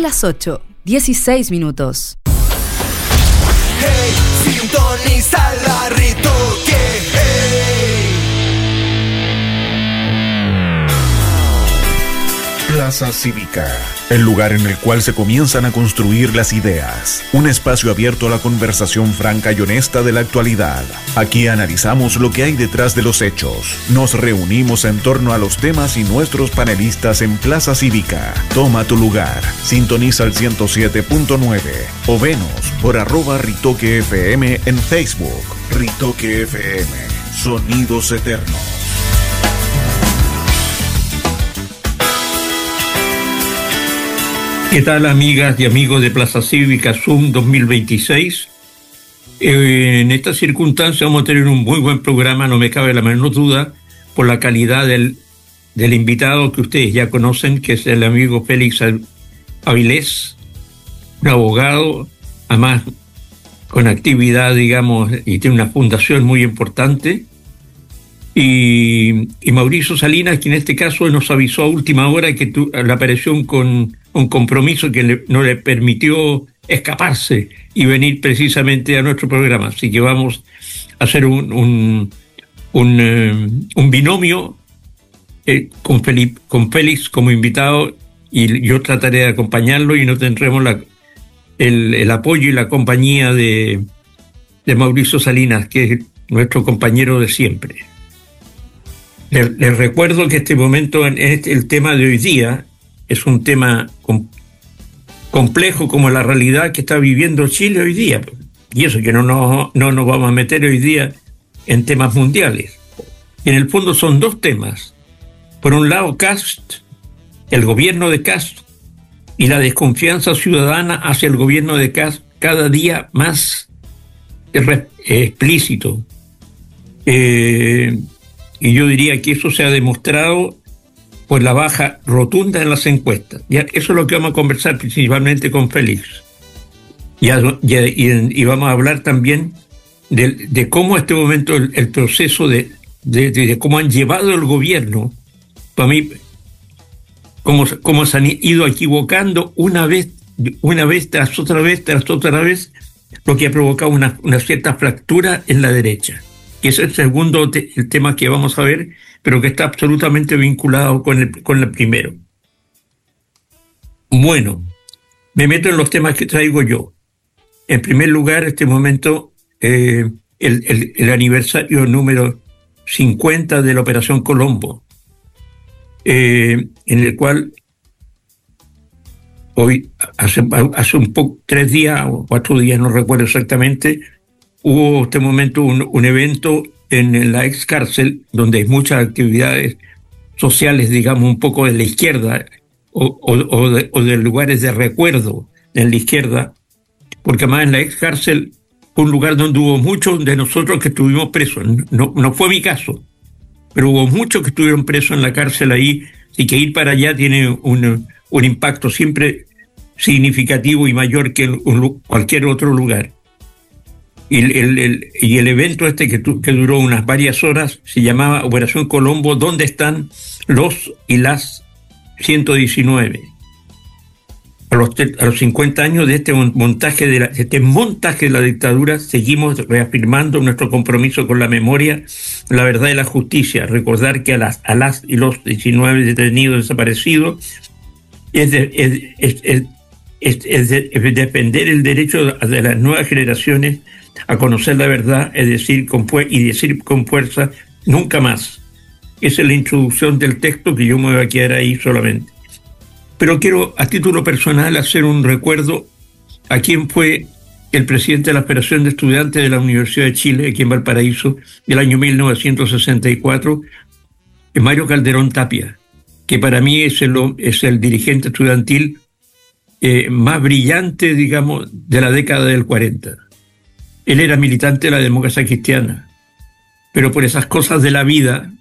las 8:16. Hey, sintoniza la Ritoque. Plaza Cívica, el lugar en el cual se comienzan a construir las ideas. Un espacio abierto a la conversación franca y honesta de la actualidad. Aquí analizamos lo que hay detrás de los hechos. Nos reunimos en torno a los temas y nuestros panelistas en Plaza Cívica. Toma tu lugar. Sintoniza el 107.9 o venos por @RitoqueFM en Facebook. Ritoque FM, sonidos eternos. ¿Qué tal, amigas y amigos de Plaza Cívica Zoom 2026? En esta circunstancia vamos a tener un muy buen programa, no me cabe la menor duda, por la calidad del invitado que ustedes ya conocen, que es el amigo Félix Avilés, un abogado, además con actividad, digamos, y tiene una fundación muy importante. Y Mauricio Salinas, que en este caso nos avisó a última hora que le apareció un compromiso que no le permitió escaparse y venir precisamente a nuestro programa. Así que vamos a hacer un binomio con Félix como invitado, y yo trataré de acompañarlo, y no tendremos el apoyo y la compañía de Mauricio Salinas, que es nuestro compañero de siempre. Les recuerdo que este momento, el tema de hoy día, es un tema complejo como la realidad que está viviendo Chile hoy día. Y eso que no nos vamos a meter hoy día en temas mundiales. En el fondo son dos temas. Por un lado, Kast, el gobierno de Kast, y la desconfianza ciudadana hacia el gobierno de Kast cada día más explícito. Y yo diría que eso se ha demostrado por la baja rotunda en las encuestas. Ya, eso es lo que vamos a conversar principalmente con Félix. Y vamos a hablar también de cómo en este momento el proceso de cómo han llevado el gobierno, para mí, cómo se han ido equivocando una vez tras otra vez, lo que ha provocado una cierta fractura en la derecha. Que es el segundo el tema que vamos a ver, pero que está absolutamente vinculado con el primero. Bueno, me meto en los temas que traigo yo. En primer lugar, este momento, el aniversario número 50 de la Operación Colombo, en el cual hoy, hace 3 días o 4 días, no recuerdo exactamente, hubo este momento un evento en la ex cárcel donde hay muchas actividades sociales, digamos, un poco de la izquierda o de lugares de recuerdo en la izquierda, porque además en la ex cárcel fue un lugar donde hubo muchos de nosotros que estuvimos presos. No fue mi caso, pero hubo muchos que estuvieron presos en la cárcel ahí, y que ir para allá tiene un impacto siempre significativo y mayor que cualquier otro lugar. Y el evento que duró unas varias horas se llamaba Operación Colombo, ¿dónde están los y las 119? A los 50 años de este montaje de la dictadura, seguimos reafirmando nuestro compromiso con la memoria, la verdad y la justicia. Recordar que a las y los 19 detenidos desaparecidos es defender el derecho de las nuevas generaciones a conocer la verdad, es decir con fuerza, nunca más. Esa es la introducción del texto, que yo me voy a quedar ahí solamente. Pero quiero, a título personal, hacer un recuerdo a quien fue el presidente de la Federación de Estudiantes de la Universidad de Chile, aquí en Valparaíso, del año 1964, Mario Calderón Tapia, que para mí es el dirigente estudiantil más brillante, digamos, de la década del 40. Él era militante de la democracia cristiana, pero por esas cosas de la vida,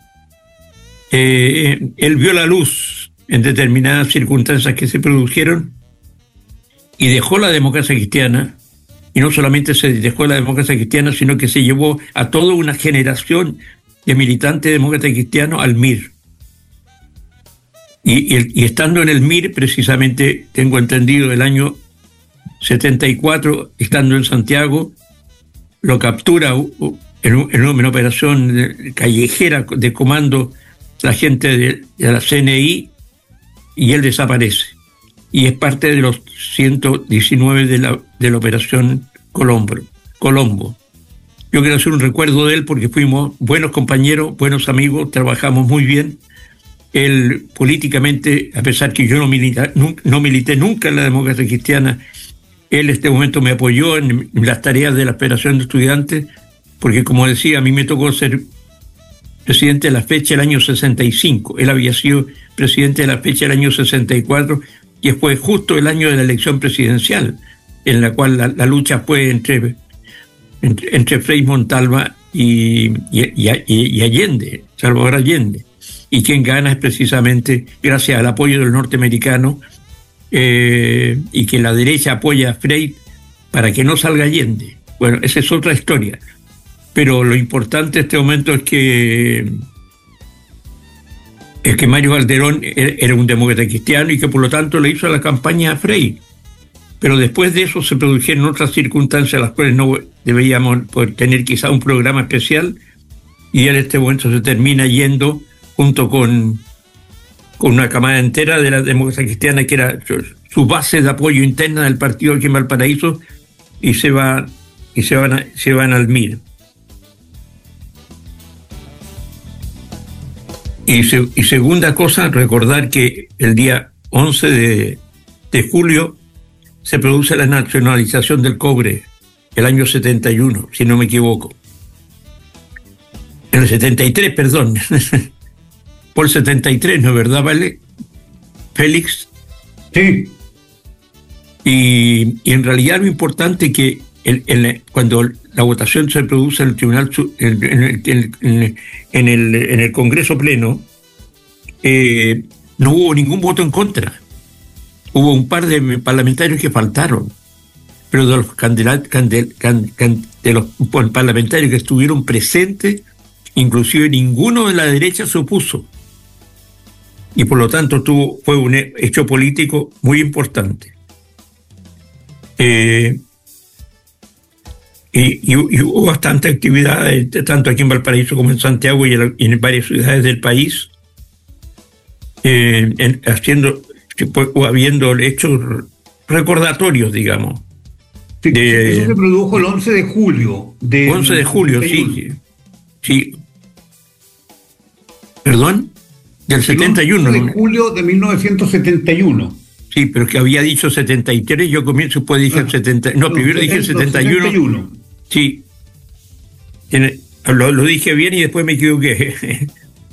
él vio la luz en determinadas circunstancias que se produjeron y dejó la democracia cristiana. Y no solamente se dejó la democracia cristiana, sino que se llevó a toda una generación de militantes demócratas cristianos al MIR. Y estando en el MIR, precisamente, tengo entendido, el año 74, estando en Santiago, lo captura en una operación callejera de comando la gente de la CNI, y él desaparece. Y es parte de los 119 de la operación Colombo. Yo quiero hacer un recuerdo de él porque fuimos buenos compañeros, buenos amigos, trabajamos muy bien. Él políticamente, a pesar que yo no milité nunca en la Democracia Cristiana, él en este momento me apoyó en las tareas de la Federación de Estudiantes, porque como decía, a mí me tocó ser presidente de la fecha del año 65. Él había sido presidente de la fecha del año 64, y fue justo el año de la elección presidencial, en la cual la lucha fue entre Frei Montalva y Allende, Salvador Allende. Y quien gana es precisamente gracias al apoyo del norteamericano, y que la derecha apoya a Frei para que no salga Allende. Bueno, esa es otra historia. Pero lo importante en este momento es que Mario Calderón era un demócrata cristiano y que por lo tanto le hizo la campaña a Frei. Pero después de eso se produjeron otras circunstancias las cuales no deberíamos poder tener quizá un programa especial, y él en este momento se termina yendo junto con una camada entera de la democracia cristiana, que era su base de apoyo interna del partido aquí en Valparaíso, y se van al MIR. Y segunda cosa, recordar que el día 11 de julio se produce la nacionalización del cobre, el año 71, si no me equivoco. En el 73, perdón. Por el 73, ¿no es verdad, vale, Félix? Sí. Y en realidad lo importante es que cuando la votación se produce en el Tribunal, en el Congreso Pleno, no hubo ningún voto en contra. Hubo un par de parlamentarios que faltaron, pero de los parlamentarios que estuvieron presentes, inclusive ninguno de la derecha se opuso. Y por lo tanto fue un hecho político muy importante. Y hubo bastante actividad, tanto aquí en Valparaíso como en Santiago y en varias ciudades del país, habiendo hechos recordatorios, digamos. Sí, eso se produjo el 11 de julio. 11 de julio, 71. Sí. ¿Perdón? Del 71. 11 de julio de 1971. Sí, pero que había dicho 73, yo comienzo, después dije el 70. No, primero dije el 71. Sí. Lo dije bien y después me equivoqué.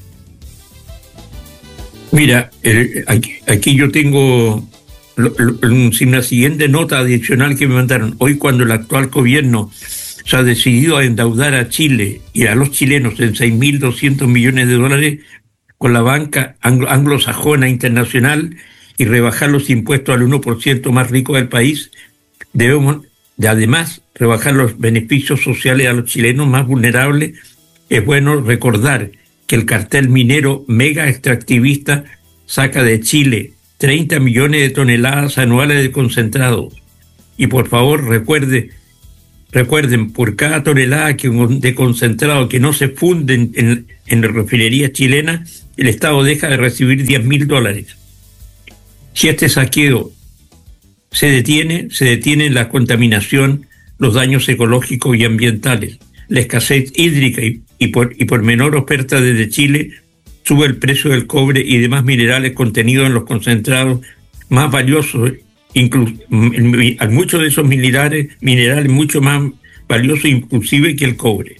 Mira, aquí yo tengo una siguiente nota adicional que me mandaron. Hoy, cuando el actual gobierno se ha decidido a endeudar a Chile y a los chilenos en $6.200 millones con la banca anglosajona internacional, y rebajar los impuestos al 1% más rico del país, debemos además rebajar los beneficios sociales a los chilenos más vulnerables. Es bueno recordar que el cartel minero mega extractivista saca de Chile 30 millones de toneladas anuales de concentrados. Y por favor recuerden, por cada tonelada de concentrado que no se funde en la refinería chilena, el Estado deja de recibir $10.000. Si este saqueo se detiene la contaminación, los daños ecológicos y ambientales, la escasez hídrica y por menor oferta desde Chile, sube el precio del cobre y demás minerales contenidos en los concentrados más valiosos, muchos de esos minerales mucho más valiosos inclusive que el cobre.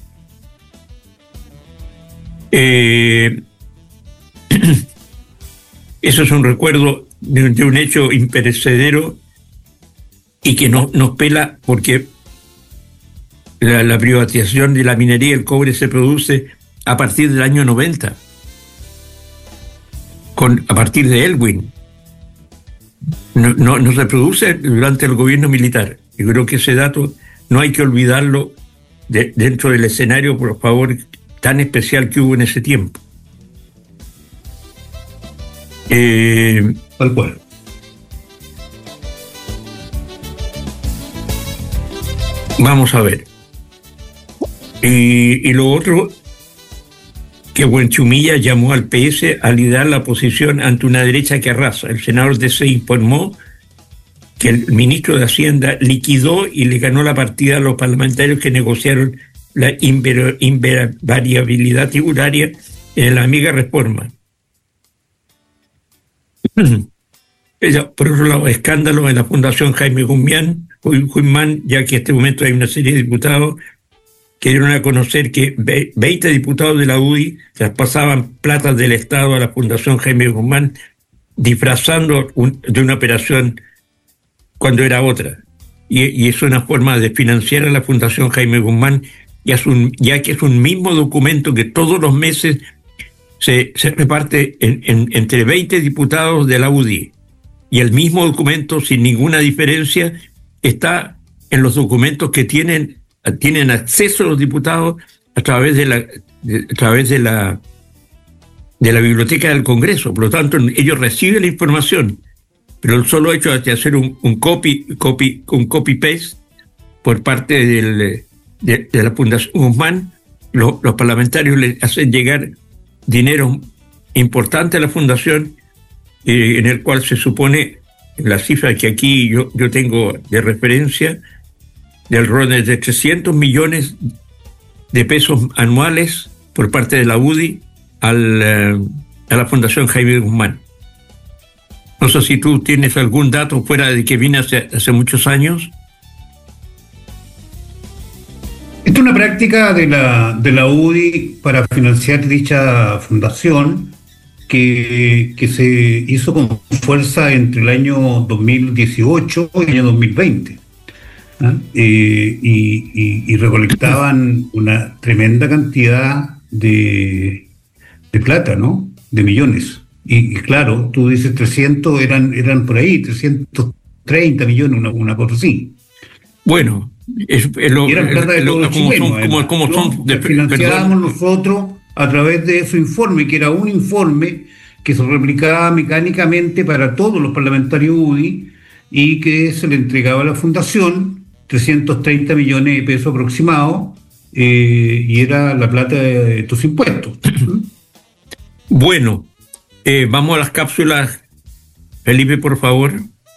Eso es un recuerdo de un hecho imperecedero y que nos pela, porque la privatización de la minería del cobre se produce a partir del año 90, a partir de Elwin. No se produce durante el gobierno militar. Yo creo que ese dato no hay que olvidarlo dentro del escenario, por favor, tan especial que hubo en ese tiempo. Tal cual. Vamos a ver. Y lo otro, que Buenchumilla llamó al PS a liderar la oposición ante una derecha que arrasa. El senador DC informó que el ministro de Hacienda liquidó y le ganó la partida a los parlamentarios que negociaron la invariabilidad tributaria en la amiga reforma. Por otro lado, escándalo en la Fundación Jaime Guzmán, ya que en este momento hay una serie de diputados que dieron a conocer que 20 diputados de la UDI traspasaban platas del Estado a la Fundación Jaime Guzmán, disfrazando de una operación cuando era otra. Y es una forma de financiar a la Fundación Jaime Guzmán, ya que es un mismo documento que todos los meses se reparte entre 20 diputados de la UDI. Y el mismo documento, sin ninguna diferencia, está en los documentos que tienen acceso a los diputados a través de la biblioteca del Congreso. Por lo tanto, ellos reciben la información, pero el solo hecho de hacer un copy-paste por parte de la Fundación Guzmán, los parlamentarios le hacen llegar dinero importante a la Fundación, en el cual se supone, la cifra que aquí yo tengo de referencia, del orden de 300 millones de pesos anuales por parte de la UDI a la Fundación Jaime Guzmán. No sé si tú tienes algún dato fuera de que viene hace muchos años. Esta es una práctica de la UDI para financiar dicha fundación que se hizo con fuerza entre el año 2018 y el año 2020. Y recolectaban una tremenda cantidad de plata, ¿no? De millones. Y claro, tú dices 300, eran por ahí, 330 millones, una cosa así. Bueno, eran plata de todos los chilenos. Como son financiábamos nosotros a través de ese informe, que era un informe que se replicaba mecánicamente para todos los parlamentarios UDI y que se le entregaba a la Fundación, 330 millones de pesos aproximados, y era la plata de tus impuestos. Bueno, vamos a las cápsulas. Felipe, por favor.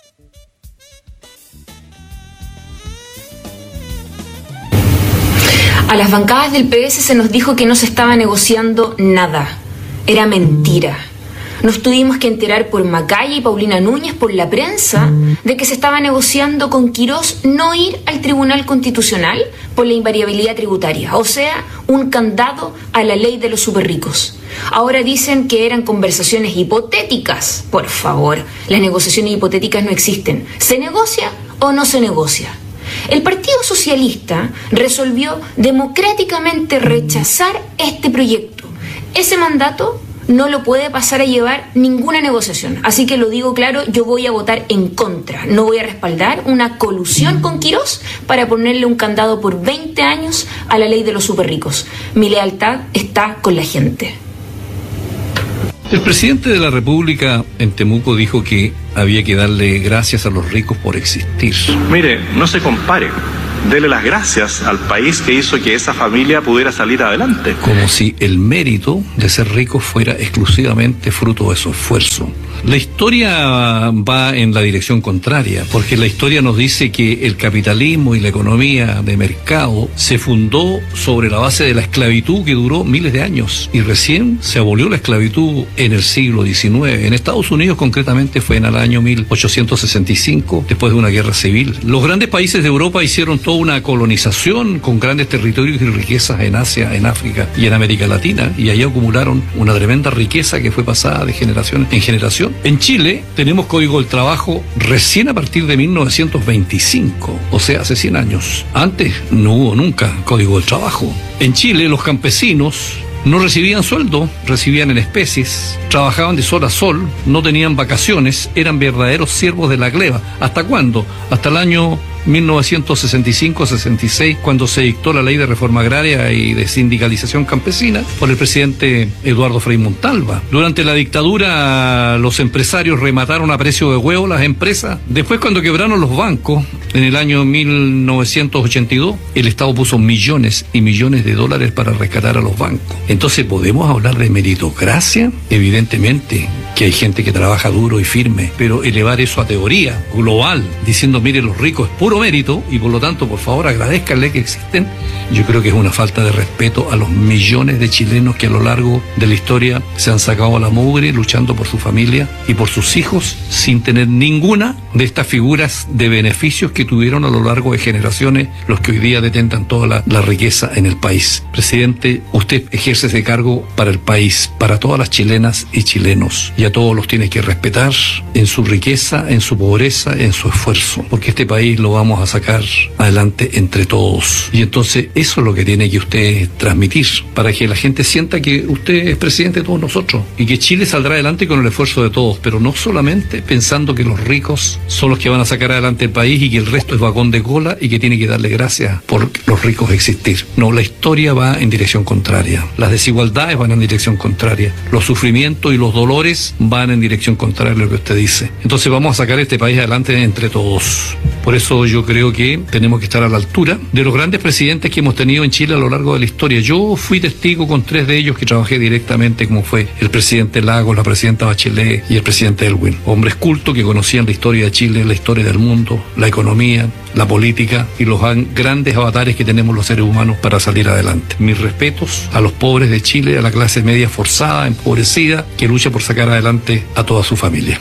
A las bancadas del PS se nos dijo que no se estaba negociando nada. Era mentira. Nos tuvimos que enterar por Macaya y Paulina Núñez, por la prensa, de que se estaba negociando con Quirós no ir al Tribunal Constitucional por la invariabilidad tributaria, o sea, un candado a la ley de los superricos. Ahora dicen que eran conversaciones hipotéticas. Por favor, las negociaciones hipotéticas no existen. ¿Se negocia o no se negocia? El Partido Socialista resolvió democráticamente rechazar este proyecto. Ese mandato no lo puede pasar a llevar ninguna negociación. Así que lo digo claro, yo voy a votar en contra. No voy a respaldar una colusión con Quirós para ponerle un candado por 20 años a la ley de los superricos. Mi lealtad está con la gente. El presidente de la República en Temuco dijo que había que darle gracias a los ricos por existir. Mire, no se compare. Dele las gracias al país que hizo que esa familia pudiera salir adelante. Como si el mérito de ser rico fuera exclusivamente fruto de su esfuerzo. La historia va en la dirección contraria, porque la historia nos dice que el capitalismo y la economía de mercado se fundó sobre la base de la esclavitud que duró miles de años, y recién se abolió la esclavitud en el siglo XIX. En Estados Unidos concretamente fue en el año 1865, después de una guerra civil. Los grandes países de Europa hicieron toda una colonización con grandes territorios y riquezas en Asia, en África y en América Latina, y ahí acumularon una tremenda riqueza que fue pasada de generación en generación. En Chile tenemos Código del Trabajo recién a partir de 1925, o sea, hace 100 años. Antes no hubo nunca Código del Trabajo. En Chile los campesinos no recibían sueldo, recibían en especies, trabajaban de sol a sol, no tenían vacaciones, eran verdaderos siervos de la gleba. ¿Hasta cuándo? Hasta el año 1965-66, cuando se dictó la ley de reforma agraria y de sindicalización campesina por el presidente Eduardo Frei Montalva. Durante la dictadura, los empresarios remataron a precio de huevo las empresas. Después, cuando quebraron los bancos, en el año 1982, el Estado puso millones y millones de dólares para rescatar a los bancos. Entonces, ¿podemos hablar de meritocracia? Evidentemente que hay gente que trabaja duro y firme, pero elevar eso a teoría global, diciendo, mire, los ricos es puro mérito y por lo tanto, por favor, agradezcanle que existen, yo creo que es una falta de respeto a los millones de chilenos que a lo largo de la historia se han sacado a la mugre luchando por su familia y por sus hijos sin tener ninguna de estas figuras de beneficios que tuvieron a lo largo de generaciones los que hoy día detentan toda la riqueza en el país. Presidente, usted ejerce ese cargo para el país, para todas las chilenas y chilenos, y a todos los tiene que respetar en su riqueza, en su pobreza, en su esfuerzo, porque este país lo vamos a sacar adelante entre todos. Y entonces eso es lo que tiene que usted transmitir, para que la gente sienta que usted es presidente de todos nosotros y que Chile saldrá adelante con el esfuerzo de todos, pero no solamente pensando que los ricos son los que van a sacar adelante el país y que el resto es vagón de cola y que tiene que darle gracias por los ricos existir. No, la historia va en dirección contraria, las desigualdades van en dirección contraria, los sufrimientos y los dolores van en dirección contraria a lo que usted dice. Entonces vamos a sacar este país adelante entre todos. Por eso yo creo que tenemos que estar a la altura de los grandes presidentes que hemos tenido en Chile a lo largo de la historia. Yo fui testigo con 3 de ellos que trabajé directamente, como fue el presidente Lagos, la presidenta Bachelet y el presidente Elwin. Hombres cultos que conocían la historia de Chile, la historia del mundo, la economía, la política y los grandes avatares que tenemos los seres humanos para salir adelante. Mis respetos a los pobres de Chile, a la clase media forzada, empobrecida, que lucha por sacar adelante a toda su familia.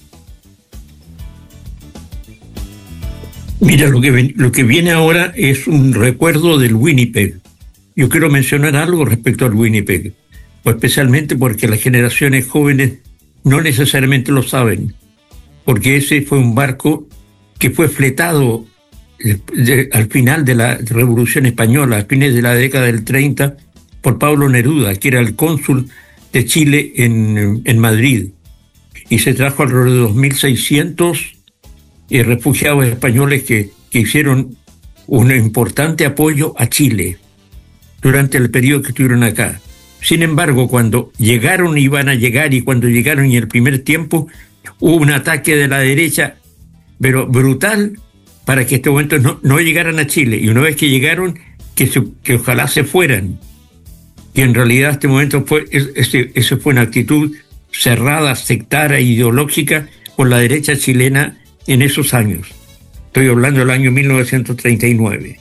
Mira, lo que viene ahora es un recuerdo del Winnipeg. Yo quiero mencionar algo respecto al Winnipeg, pues especialmente porque las generaciones jóvenes no necesariamente lo saben, porque ese fue un barco que fue fletado al final de la Revolución Española, a fines de la década del 30, por Pablo Neruda, que era el cónsul de Chile en Madrid, y se trajo alrededor de 2.600 refugiados españoles que hicieron un importante apoyo a Chile durante el periodo que estuvieron acá. Sin embargo, cuando llegaron, iban a llegar, y cuando llegaron y en el primer tiempo, hubo un ataque de la derecha, pero brutal, para que en este momento no llegaran a Chile. Y una vez que llegaron, que ojalá se fueran. Y en realidad este momento eso fue una actitud cerrada, sectaria, ideológica por la derecha chilena en esos años. Estoy hablando del año 1939.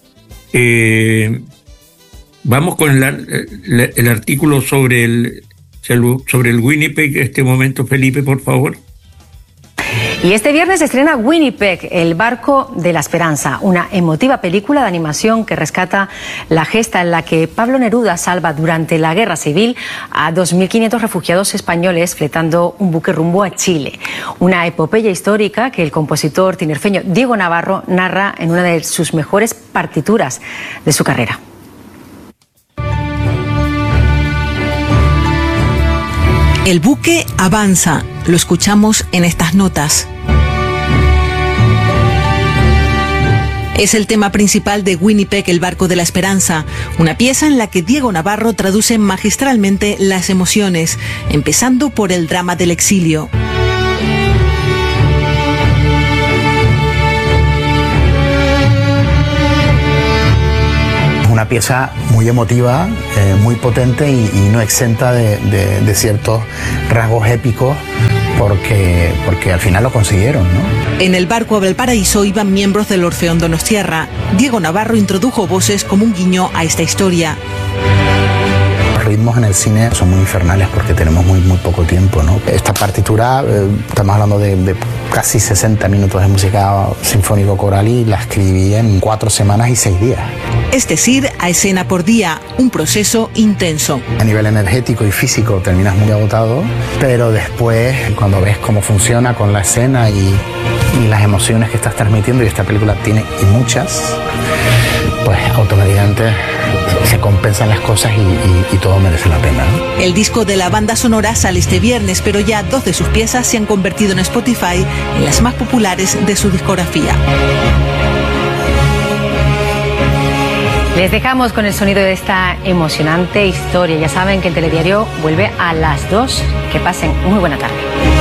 Vamos con el artículo sobre el Winnipeg, este momento, Felipe, por favor. Y este viernes se estrena Winnipeg, el barco de la esperanza, una emotiva película de animación que rescata la gesta en la que Pablo Neruda salva durante la Guerra Civil a 2.500 refugiados españoles fletando un buque rumbo a Chile. Una epopeya histórica que el compositor tinerfeño Diego Navarro narra en una de sus mejores partituras de su carrera. El buque avanza, lo escuchamos en estas notas. Es el tema principal de Winnipeg, el barco de la esperanza, una pieza en la que Diego Navarro traduce magistralmente las emociones, empezando por el drama del exilio. Una pieza muy emotiva, muy potente y no exenta de ciertos rasgos épicos porque al final lo consiguieron, ¿no? En el barco a Valparaíso iban miembros del Orfeón Donostiarra. Diego Navarro introdujo voces como un guiño a esta historia. Los ritmos en el cine son muy infernales porque tenemos muy poco tiempo, ¿no? Esta partitura, estamos hablando de casi 60 minutos de música sinfónico coral y la escribí en 4 semanas y 6 días. Es decir, a escena por día, un proceso intenso. A nivel energético y físico terminas muy agotado, pero después cuando ves cómo funciona con la escena y las emociones que estás transmitiendo, y esta película tiene muchas, pues automáticamente se compensan las cosas y todo merece la pena, ¿no? El disco de la banda sonora sale este viernes, pero ya 2 de sus piezas se han convertido en Spotify en las más populares de su discografía. Les dejamos con el sonido de esta emocionante historia. Ya saben que el Telediario vuelve a las 2. Que pasen muy buena tarde.